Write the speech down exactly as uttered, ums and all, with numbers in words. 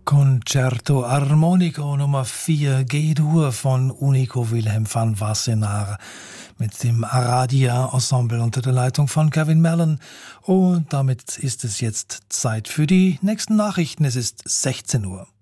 Concerto Armonico Nummer vier G-Dur von Unico Wilhelm van Wassenaar mit dem Aradia Ensemble unter der Leitung von Kevin Mellon. Und damit ist es jetzt Zeit für die nächsten Nachrichten. Es ist sechzehn Uhr.